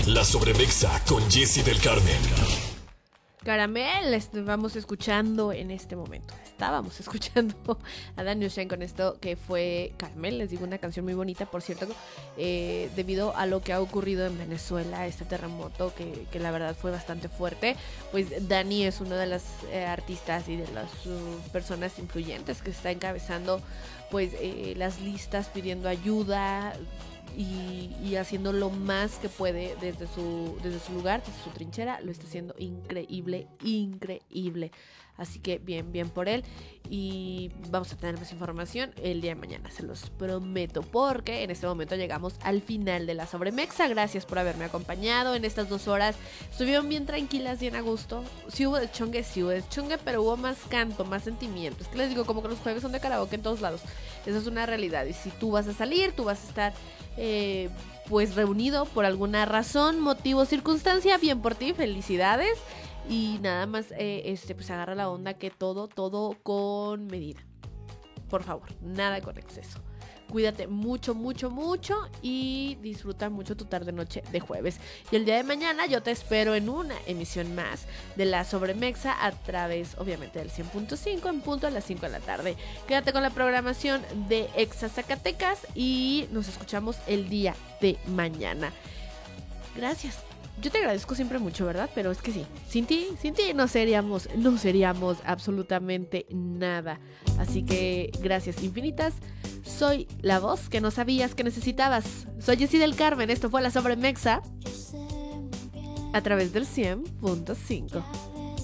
La Sobremexa con Jessy del Carmen. Caramel, vamos escuchando en este momento. Estábamos escuchando a Danny Ocean con esto que fue Caramel. Les digo, una canción muy bonita, por cierto, debido a lo que ha ocurrido en Venezuela, este terremoto que la verdad fue bastante fuerte. Pues Danny es una de las artistas y de las personas influyentes que está encabezando pues las listas pidiendo ayuda y haciendo lo más que puede desde su lugar, desde su trinchera. Lo está haciendo increíble. Así que bien por él. Y vamos a tener más información el día de mañana, se los prometo, porque en este momento llegamos al final de la Sobremexa. Gracias por haberme acompañado en estas 2 horas. Estuvieron bien tranquilas, bien a gusto. Sí hubo deschongue, pero hubo más canto, más sentimiento. Es que les digo, como que los jueves son de karaoke en todos lados. Esa es una realidad. Y si tú vas a salir, tú vas a estar pues reunido por alguna razón, motivo, circunstancia, bien por ti, felicidades. Y nada más, pues agarra la onda, que todo con medida. Por favor, nada con exceso. Cuídate mucho y disfruta mucho tu tarde-noche de jueves. Y el día de mañana yo te espero en una emisión más de La Sobremexa a través, obviamente, del 100.5 en punto a las 5 de la tarde. Quédate con la programación de Exa Zacatecas y nos escuchamos el día de mañana. Gracias. Yo te agradezco siempre mucho, ¿verdad? Pero es que sí, sin ti no seríamos absolutamente nada. Así que gracias infinitas. Soy la voz que no sabías que necesitabas. Soy Jessy del Carmen. Esto fue La Sobremexa a través del 100.5.